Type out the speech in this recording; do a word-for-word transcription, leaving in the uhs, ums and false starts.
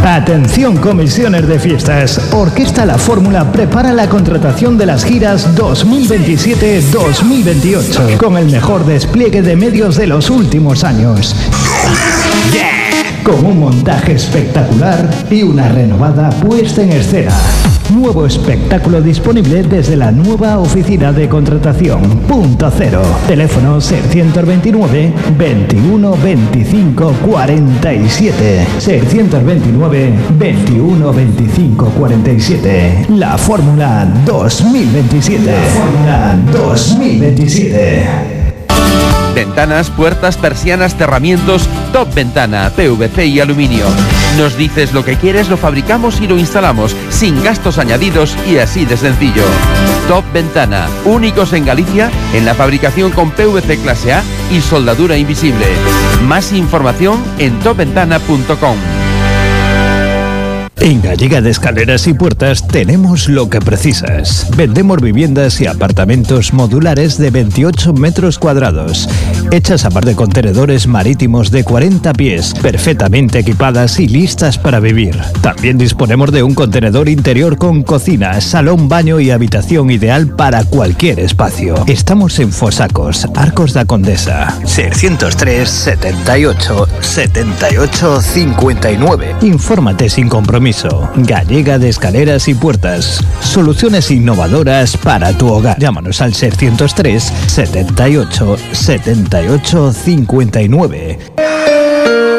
Atención comisiones de fiestas. Orquesta La Fórmula prepara la contratación de las giras dos mil veintisiete dos mil veintiocho con el mejor despliegue de medios de los últimos años. Yeah. Con un montaje espectacular y una renovada puesta en escena. Nuevo espectáculo disponible desde la nueva oficina de contratación Punto Cero. Teléfono seiscientos veintinueve veintiuno veinticinco cuarenta y siete. seiscientos veintinueve veintiuno veinticinco cuarenta y siete. La Fórmula dos mil veintisiete. La Fórmula dos mil veintisiete. Ventanas, puertas, persianas, cerramientos, Top Ventana, P V C y aluminio. Nos dices lo que quieres, lo fabricamos y lo instalamos, sin gastos añadidos y así de sencillo. Top Ventana, únicos en Galicia en la fabricación con P V C clase A y soldadura invisible. Más información en top ventana punto com. En Gallega de Escaleras y Puertas tenemos lo que precisas. Vendemos viviendas y apartamentos modulares de veintiocho metros cuadrados, hechas a par de contenedores marítimos de cuarenta pies, perfectamente equipadas y listas para vivir. También disponemos de un contenedor interior con cocina, salón, baño y habitación ideal para cualquier espacio. Estamos en Fosacos, Arcos da Condesa. seiscientos tres setenta y ocho setenta y ocho cincuenta y nueve. Infórmate sin compromiso. Gallega de Escaleras y Puertas. Soluciones innovadoras para tu hogar. Llámanos al seiscientos tres setenta y ocho setenta y ocho cincuenta y nueve.